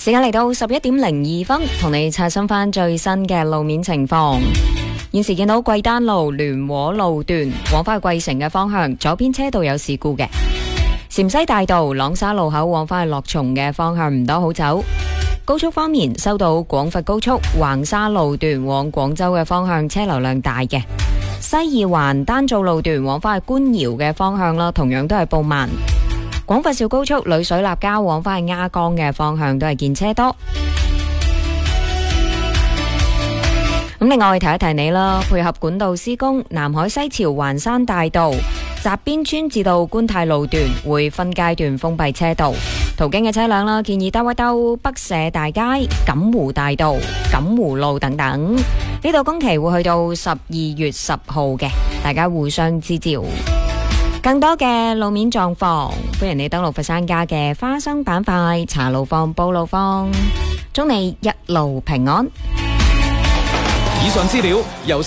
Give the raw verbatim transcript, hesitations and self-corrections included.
時間嚟到十一點零二分，同你刷新翻最新嘅路面情況。現時見到貴丹路聯和路段往返去貴城嘅方向，左邊車道有事故嘅。陝西大道朗沙路口往返去樂松嘅方向唔多好走。高速方面，收到廣佛高速橫沙路段往廣州嘅方向車流量大嘅。西二環丹灶路段往返去官窯嘅方向啦，同樣都係報慢。廣佛肇高速裏水立交往返去鴉江嘅方向都係見車多。咁另外提一提你啦，配合管道施工，南海西樵環山大道澤邊村至到觀泰路段會分階段封閉車道，途經嘅車輛啦，建議兜一兜北社大街、錦湖大道、錦湖路等等。呢度工期會去到十二月十號嘅，大家互相支照。更多嘅路面狀況，歡迎你登錄佛山家嘅花生板塊查路況、報路況，祝你一路平安。 以上資料由